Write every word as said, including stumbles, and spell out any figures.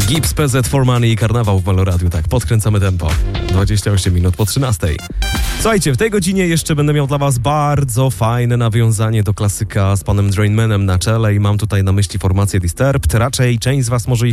Gibbs, P Z, For Money i Karnawał w Maloradiu. Tak, podkręcamy tempo. dwadzieścia osiem minut po trzynastej. Słuchajcie, w tej godzinie jeszcze będę miał dla was bardzo fajne nawiązanie do klasyka z panem Drainmanem na czele i mam tutaj na myśli formację Disturbed. Raczej część z was może ich